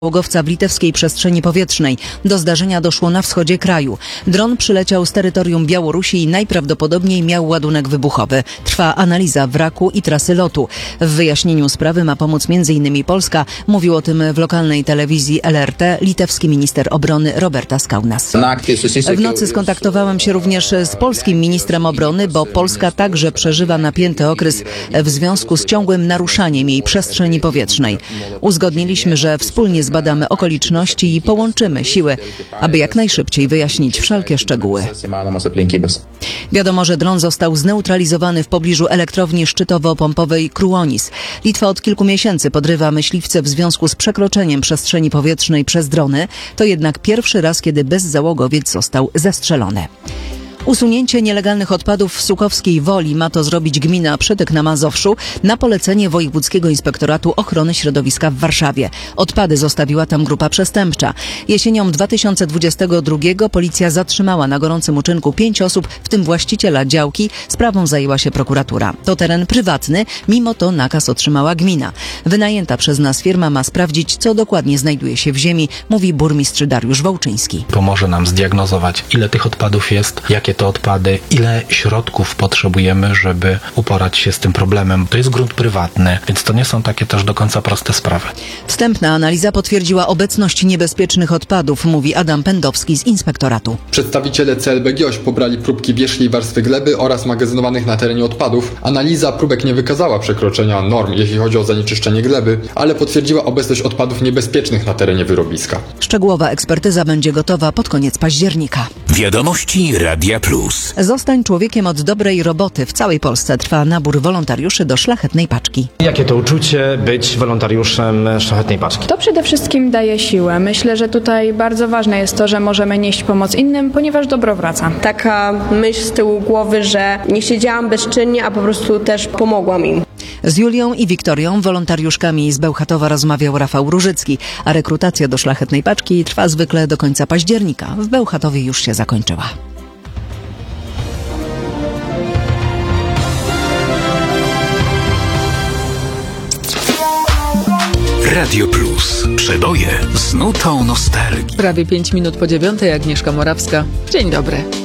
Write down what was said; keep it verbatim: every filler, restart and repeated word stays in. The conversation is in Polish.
załogowca w litewskiej przestrzeni powietrznej. Do zdarzenia doszło na wschodzie kraju. Dron przyleciał z terytorium Białorusi i najprawdopodobniej miał ładunek wybuchowy. Trwa analiza wraku i trasy lotu. W wyjaśnieniu sprawy ma pomóc między innymi Polska. Mówił o tym w lokalnej telewizji L R T litewski minister obrony Robertas Kaunas. W nocy skontaktowałem się również z polskim ministrem obrony, bo Polska także przeżywa napięty okres w związku z ciągłym naruszaniem jej przestrzeni powietrznej. Uzgodniliśmy, że wspólnie zbadamy okoliczności i połączymy siły, aby jak najszybciej wyjaśnić wszelkie szczegóły. Wiadomo, że dron został zneutralizowany w pobliżu elektrowni szczytowo-pompowej Kruonis. Litwa od kilku miesięcy podrywa myśliwce w związku z przekroczeniem przestrzeni powietrznej przez drony. To jednak pierwszy raz, kiedy bezzałogowiec został zestrzelony. Usunięcie nielegalnych odpadów w Suchowskiej Woli ma to zrobić gmina Przytyk na Mazowszu na polecenie Wojewódzkiego Inspektoratu Ochrony Środowiska w Warszawie. Odpady zostawiła tam grupa przestępcza. Jesienią dwa tysiące dwudziestego drugiego policja zatrzymała na gorącym uczynku pięć osób, w tym właściciela działki. Sprawą zajęła się prokuratura. To teren prywatny, mimo to nakaz otrzymała gmina. Wynajęta przez nas firma ma sprawdzić, co dokładnie znajduje się w ziemi, mówi burmistrz Dariusz Wołczyński. Pomoże nam zdiagnozować, ile tych odpadów jest, jakie to odpady, ile środków potrzebujemy, żeby uporać się z tym problemem. To jest grunt prywatny, więc to nie są takie też do końca proste sprawy. Wstępna analiza potwierdziła obecność niebezpiecznych odpadów, mówi Adam Pędowski z inspektoratu. Przedstawiciele C L B G O Ś pobrali próbki wierzchniej warstwy gleby oraz magazynowanych na terenie odpadów. Analiza próbek nie wykazała przekroczenia norm, jeśli chodzi o zanieczyszczenie gleby, ale potwierdziła obecność odpadów niebezpiecznych na terenie wyrobiska. Szczegółowa ekspertyza będzie gotowa pod koniec października. Wiadomości Radia Plus. Zostań człowiekiem od dobrej roboty. W całej Polsce trwa nabór wolontariuszy do Szlachetnej Paczki. Jakie to uczucie być wolontariuszem Szlachetnej Paczki? To przede wszystkim daje siłę. Myślę, że tutaj bardzo ważne jest to, że możemy nieść pomoc innym, ponieważ dobro wraca. Taka myśl z tyłu głowy, że nie siedziałam bezczynnie, a po prostu też pomogłam im. Z Julią i Wiktorią, wolontariuszkami z Bełchatowa, rozmawiał Rafał Różycki, a rekrutacja do Szlachetnej Paczki trwa zwykle do końca października. W Bełchatowie już się zakończyła. Radio Plus. Przeboje z nutą nostalgii. Prawie pięć minut po dziewiątej, Agnieszka Morawska. Dzień dobry.